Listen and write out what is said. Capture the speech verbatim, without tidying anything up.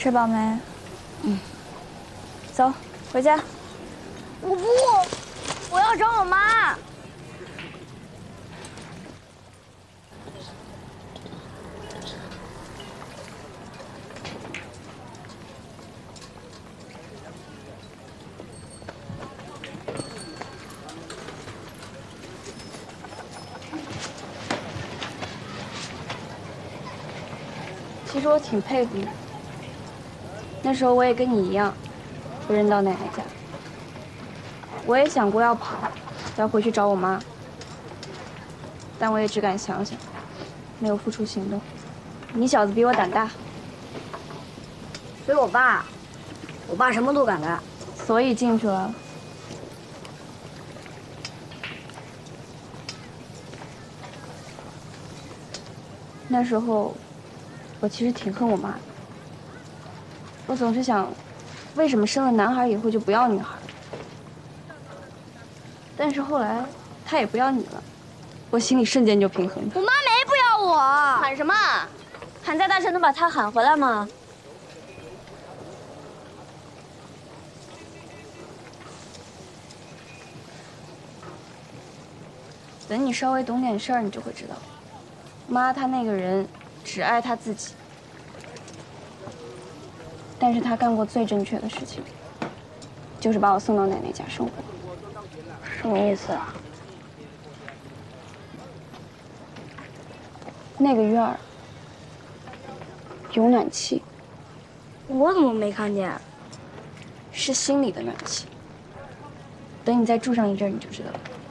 吃饱没？嗯。走，回家。 我不，我要找我妈。 其实我挺佩服你，那时候我也跟你一样，被扔到奶奶家。我也想过要跑，要回去找我妈，但我也只敢想想，没有付出行动。你小子比我胆大， 所以我爸，我爸什么都敢干， 所以进去了。那时候，我其实挺恨我妈的。我总是想，为什么生了男孩以后就不要女孩？但是后来，她也不要你了，我心里瞬间就平衡了。 我妈没不要我。 喊什么？喊再大声能把她喊回来吗？ 等你稍微懂点事儿，你就会知道，妈她那个人只爱她自己，但是她干过最正确的事情，就是把我送到奶奶家生活。 什么意思啊？ 那个院儿有暖气， 我怎么没看见？ 是心里的暖气。等你再住上一阵，你就知道了。